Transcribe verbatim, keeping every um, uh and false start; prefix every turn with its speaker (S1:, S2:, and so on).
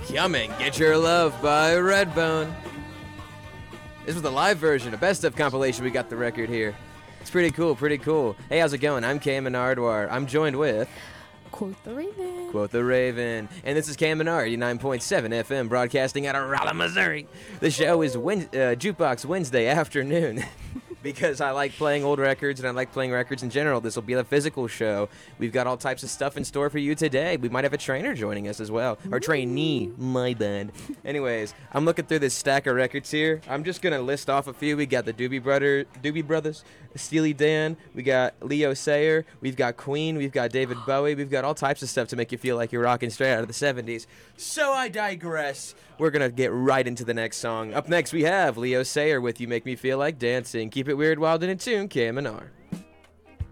S1: Coming, Get Your Love by Redbone. This was the live version, a best of compilation. We got the record here. It's pretty cool, pretty cool. Hey, how's it going? I'm Cam Menardwar. I'm joined with...
S2: Quote the Raven.
S1: Quote the Raven. And this is Cam Menard, eighty-nine point seven F M, broadcasting out of Rolla, Missouri. The show is Wed- uh, Jukebox Wednesday afternoon. Because I like playing old records and I like playing records in general. This will be a physical show. We've got all types of stuff in store for you today. We might have a trainer joining us as well. Or trainee, my bad. Anyways, I'm looking through this stack of records here. I'm just going to list off a few. We got the Doobie, Brother, Doobie Brothers, Steely Dan. We got Leo Sayer. We've got Queen. We've got David Bowie. We've got all types of stuff to make you feel like you're rocking straight out of the seventies. So I digress. We're going to get right into the next song. Up next, we have Leo Sayer with You Make Me Feel Like Dancing. Keep it weird, wild, and in tune, Cam and R.